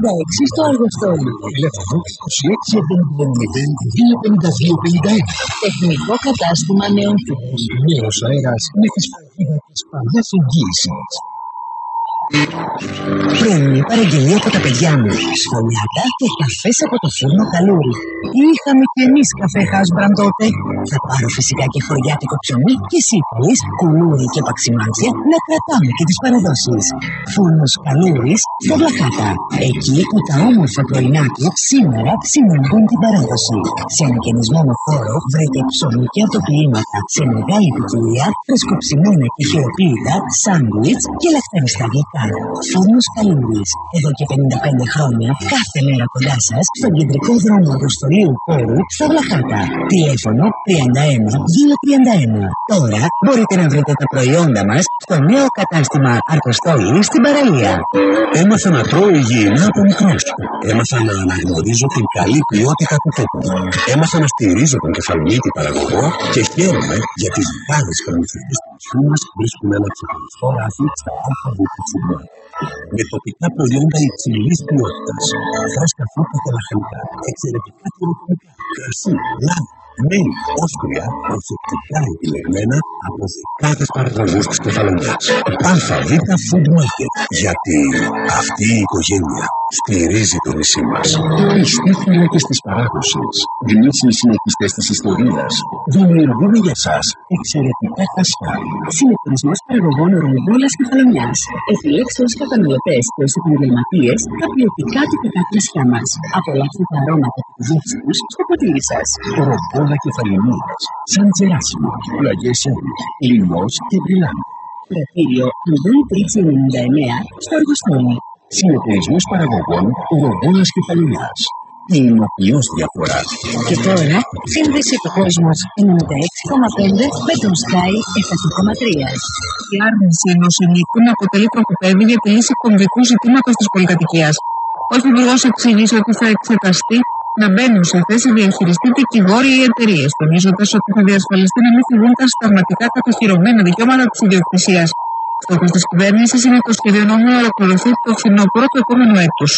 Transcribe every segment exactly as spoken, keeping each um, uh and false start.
πενήντα έξι στο Αργοστόλι. Τηλέφωνο είκοσι έξι εβδομήντα μηδέν δύο πενήντα δύο πενήντα ένα. Τεχνικό κατάστημα νέων τύπων. Νέος αέρας με τη σφραγίδα της παλιάς εγγύησης. Πρωινή παραγγελία από τα παιδιά μου. Σχολιάτα και καφές από το φούρνο Καλούρι. Είχαμε κι εμείς καφέ Χάσμπραν τότε. Θα πάρω φυσικά και χωριάτικο ψωμί και εσύ καλείς κουλούρι και παξιμάντια να κρατάμε και τις παραδόσεις. Φούρνος Καλούρις στο Βλαχάτα. Εκεί που τα όμορφα πρωινά του σήμερα συναντούν την παράδοση. Σε ανακαινισμένο χώρο βρείτε ψωμί και αρτοποιήματα σε μεγάλη ποικιλία, φρεσκοψημένα και χειροποίητα, σάντουιτς και λαχταριστά γλυκά. Φούρνος Καλούρις. Εδώ και πενήντα πέντε χρόνια, κάθε μέρα κοντά σας, στον κεντρικό δρόμο Αργοστολίου Πόρου, στα Βλαχάτα. Τηλέφωνο τριάντα ένα δύο τριάντα ένα. Τώρα μπορείτε να βρείτε τα προϊόντα μας στο νέο κατάστημα Αργοστόλη στην παραλία. Έμαθα να τρώω υγιεινά από μικρός. Έμαθα να αναγνωρίζω την καλή ποιότητα του τόπου. Έμαθα να στηρίζω τον κεφαλαιοίτη παραγωγό και χαίρομαι για τις δεκάδες προμηθευτές του νησιού μας που βρίσκουν ένα ξεχωριστό ράφι στα ΑΒ Φουτμά. Με τοπικά προϊόντα υψηλής ποιότητας, φρέσκα φρούτα και λαχανικά, εξαιρετικά τυροκομικά, κρασί, λάδι, μέλι, όστρια, προσεκτικά επιλεγμένα από δεκάδες παραγωγούς της Κεφαλονιάς. ΑΒ Food Market, γιατί αυτή η οικογένεια στηρίζει το νησί μας. Πιστοί φύλακες της παράδοσης, γνήσιοι συνεχιστές της ιστορίας, δημιουργούν για σας εξαιρετικά χαστάρι. Συνεταιρισμός παραγωγών ορμοβόλας Κεφαλονιάς. Επιλέξτε ως καταναλωτές και ως επαγγελματίες τα ποιοτικά τοπικά κρασιά μας. Απολαύστε τα αρώματα και τη γεύση τους στο ποτήρι σας. Ορμοβόλα Κεφαλονιάς, Σαν Τζεράσιμο, Πλαγιές Όρους, Λιμός και Μπριλάνο. Πρατήριο Αντώνη Τρίτσι ενενήντα εννέα στο Αργοστόλι. Συνεταιρισμός παραγωγών Ορμοβόλας Κεφαλονιάς. Κοινοποιός διαφορά. Και τώρα, σύνδεση του κόσμος ενενήντα έξι κόμμα πέντε με τον Sky εκατό κόμμα τρία. Η άρνηση ενός ενίκου να αποτελεί τροχοπέδι για τη λύση κομβικού ζητήματος της πολυκατοικίας. Ο Υπουργός εξήγησε ότι θα εξεταστεί να μπαίνουν σε θέση διαχειριστή δικηγόροι ή εταιρείες, τονίζοντας ότι θα διασφαλιστεί να μην φυγούν τα συνταγματικά κατοχυρωμένα δικαιώματα της ιδιοκτησίας. Στόχος της κυβέρνησης είναι το σχέδιο νόμου να ολοκληρωθεί το φθινόπωρο του επόμενου έτους.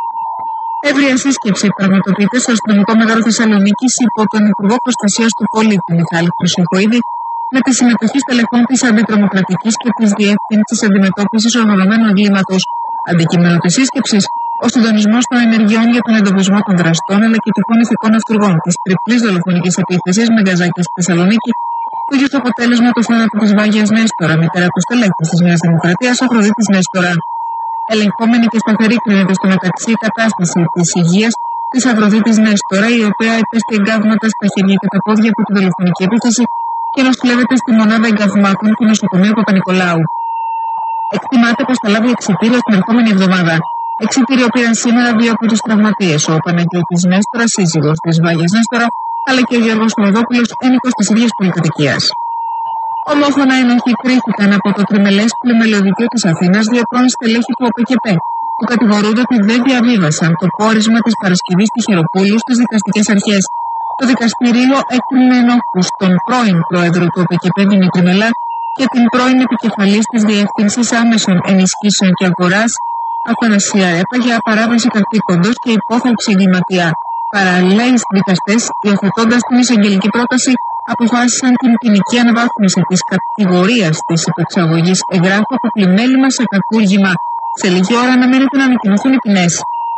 Εύρεια σύσκεψη πραγματοποιείται στο αστυνομικό μέγαρο Θεσσαλονίκης υπό τον Υπουργό Προστασίας του Πολίτη Μιχάλη Χρυσοχοίδη, με τη συμμετοχή στελεχών της Αντιτρομοκρατικής και της Διεύθυνσης Αντιμετώπισης Οργανωμένου Εγκλήματος. Αντικείμενο της σύσκεψης, ο συντονισμός των ενεργειών για τον εντοπισμό των δραστών αλλά και τυχόν ηθικών ευθουργών της τριπλής δολοφονικής επίθεσης με γκαζάκια στη Θεσσαλονίκη, που είχε στο αποτέλεσμα του θάνατου της Βάγιας Νέστορα, μητέρα του στελέχου της Νέας Δημοκρατίας, Αφροδίτης Νέστορα. Ελεγχόμενη και σταθερή κρίνεται στο μεταξύ η κατάσταση της υγείας της Αφροδίτης Νέστορα, η οποία υπέστη εγκάβματα στα χέρια και τα πόδια από τη δολοφονική επίθεση και νοσηλεύεται στη μονάδα εγκαυμάτων του νοσοκομείου Παπα-Νικολάου. Εκτιμάται πως θα λάβει εξιτήριο την ερχόμενη εβδομάδα. Εξιτήριο πήραν σήμερα δύο από τους τραυματίες, ο Παναγιώτης Νέστορα, σύζυγος της Βάγιας Νέστορα, αλλά και ο Γιώργος Χολοδόπουλος, ένικος της ίδιας πολυκατοικίας. Ομόφωνα ενοχή κρίθηκαν από το τριμελές πλημελιωδικείο της Αθήνας δύο πρώην στελέχη του ΟΠΕΚΕΠΕ, που κατηγορούνται ότι δεν διαβίβασαν το πόρισμα της Παρασκευής Τυχεροπούλου στις δικαστικές αρχές. Το δικαστήριο έκρινε ενόχους τον πρώην πρόεδρο του ΟΠΕΚΕΠΕ Δημήτρη Μελά και την πρώην επικεφαλής της Διεύθυνσης Άμεσων Ενισχύσεων και Αγοράς Αθανασία Ρέπα για παράβαση καθήκοντος και υπόθαλψη εγκληματία. Παράλληλα, οι δικαστές, υιοθετώντας την εισαγγελική πρόταση, αποφάσισαν την ποινική αναβάθμιση της κατηγορίας της υπεξαγωγής εγγράφου από πλημέλημα σε κακούργημα. Σε λίγη ώρα αναμένεται να ανακοινωθούν οι ποινές.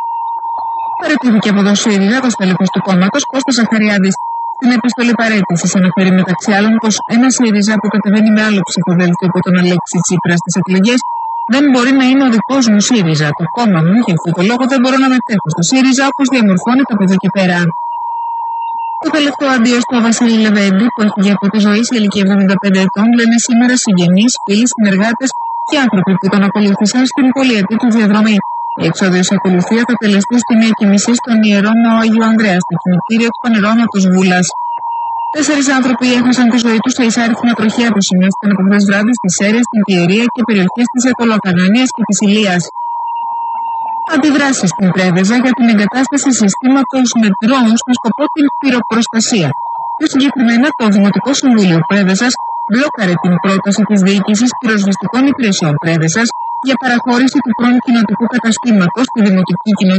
Παραιτήθηκε από το ΣΥΡΙΖΑ το στέλεχος του κόμματος Κώστας Ζαχαριάδης. Στην επιστολή παραίτησης αναφέρει μεταξύ άλλων πως ένα ΣΥΡΙΖΑ που κατεβαίνει με άλλο ψηφοδέλτιο από τον Αλέξη Τσίπρα στις εκλογές δεν μπορεί να είναι ο δικός μου ΣΥΡΙΖΑ. Το κόμμα μου, για αυτό το λόγο, δεν μπορώ να μετέχω στο ΣΥΡΙΖΑ όπως διαμορφώνεται από εδώ και πέρα. Το τελευταίο αντίο στο Βασίλη Λεβέντη, που έφυγε από τη ζωή σε ηλικία εβδομήντα πέντε ετών, λένε σήμερα συγγενείς, φίλοι, συνεργάτες και άνθρωποι που τον ακολούθησαν στην πολυετή του διαδρομή. Η εξόδιος ακολουθία θα τελεστεί στη μία και μισή στον Ιερό Ναό Αγίου Ανδρέα, στο κημητήριο του Πανερόματος Βούλας. Τέσσερις άνθρωποι έχασαν τη ζωή τους σε εισάριθμα τροχαία που σημειώθηκαν από χθες βράδυ στις Σέρρες, στην Πιερία και περιοχές της Αιτωλοκαρνανίας και της Ηλίας. Αντιδράσεις στην Πρέβεζα για την εγκατάσταση συστήματος με drones με σκοπό την πυροπροστασία. Πιο συγκεκριμένα, το Δημοτικό Συμβούλιο Πρέβεζας μπλόκαρε την πρόταση της Διοίκησης Πυροσβεστικών Υπηρεσιών Πρέβεζας για παραχώρηση του πρώην κοινοτικού καταστήματος στη Δημοτική Κοινότητα.